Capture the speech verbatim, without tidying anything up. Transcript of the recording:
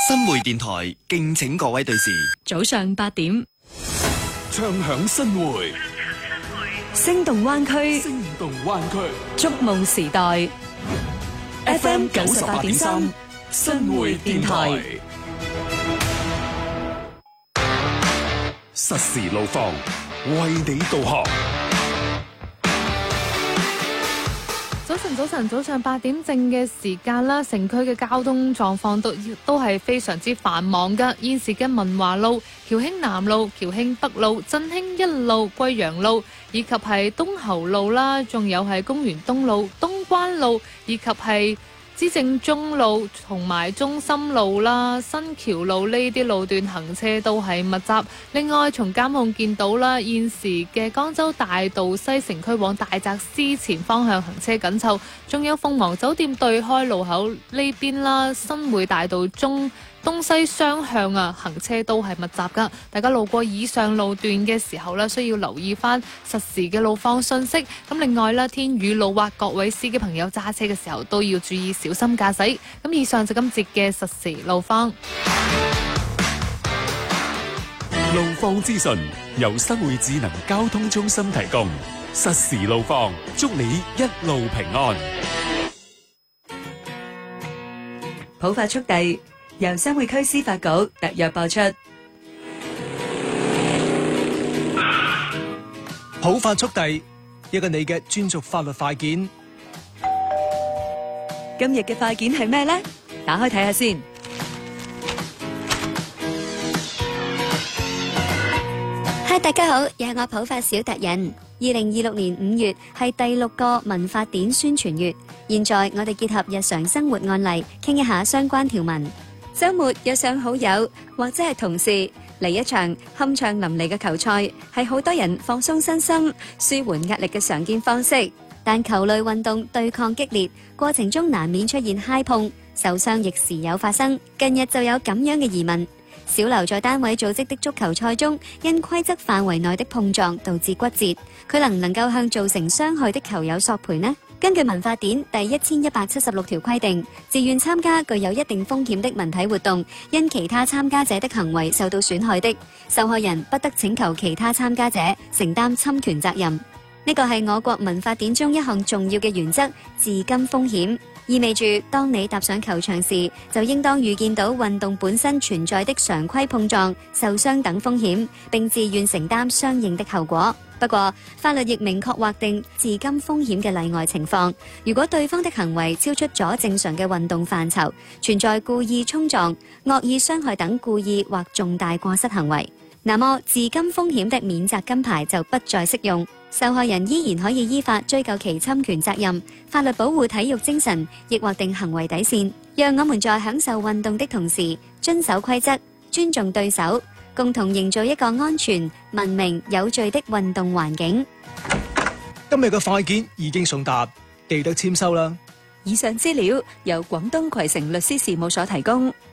新會電台敬請各位對視。 早上八點， 唱響新會， 聲動灣區， 聲動灣區， 觸夢時代。F M 九十八點三，新會電台。 實時路況，為你導航。 早晨，早晨，早上八點正嘅時間啦，城區嘅交通狀況都都係非常之繁忙噶。現時嘅文華路、僑興南路、僑興北路、振興一路、貴陽路，以及係東侯路啦，仲有係公園東路、東關路，以及係資政中路同埋中心路啦、新橋路呢啲路段行車都係密集。另外，從監控見到啦，現時嘅江州大道西城區往大澤司前方向行車緊湊，仲有鳳凰酒店對開路口呢邊啦，新會大道中東西雙向啊，行車都係密集噶。大家路過以上路段嘅時候呢，需要留意翻實時嘅路況信息。咁另外啦，天雨路滑，各位司機朋友揸車嘅時候都要注意小心駕駛。咁以上就今節嘅實時路況。 路況資訊由新會智能交通中心提供，實時路況，祝你一路平安。 普法速遞由新會區司法局特約播出。 普法速遞，一個你嘅專屬法律快件。 今日嘅快件係咩呢？打開睇下先。 嗨，大家好，又係我普法小達人。二零二六年五月係第六個民法典宣傳月，現在我哋結合日常生活案例，傾一下相關條文。周末約上好友或者係同事嚟一場酣暢淋漓嘅球賽，係好多人放鬆身心、舒緩壓力嘅常見方式。但球類運動對抗激烈，過程中難免出現揩碰、受傷，亦時有發生。近日就有咁樣嘅疑問：小劉在單位組織的足球賽中，因規則範圍內的碰撞導致骨折，佢能唔能夠向造成傷害的球友索賠呢？根據民法典第一千一百七十六條規定，自願參加具有一定風險的文體活動，因其他參加者的行為受到損害的，受害人不得請求其他參加者承擔侵權責任。呢個係我國民法典中一項重要嘅原則，自甘風險，意味住當你踏上球場時，就應當預見到運動本身存在的常規碰撞、受傷等風險，並自願承擔相應的後果。不過，法律亦明確劃定自甘風險嘅例外情況，如果對方的行為超出咗正常嘅運動範疇，存在故意衝撞、惡意傷害等故意或重大過失行為，那麼自甘風險的免責金牌就不再適用，受害人依然可以依法追究其侵權責任。法律保護體育精神，亦劃定行為底線，讓我們在享受運動的同時，遵守規則，尊重對手，共同營造一個安全、文明、有序的運動環境。 今日嘅快件已經送達，記得簽收啦。 以上資料由廣東葵城律師事務所提供。